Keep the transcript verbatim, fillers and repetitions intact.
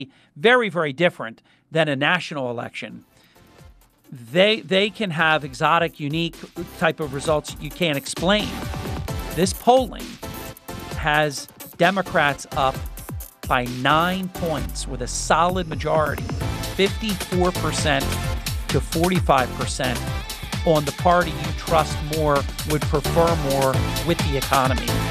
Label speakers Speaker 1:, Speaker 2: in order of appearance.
Speaker 1: very, very different than a national election. They they can have exotic, unique type of results you can't explain. This polling has Democrats up by nine points with a solid majority, fifty-four percent to forty-five percent on the party you trust more, would prefer more with the economy.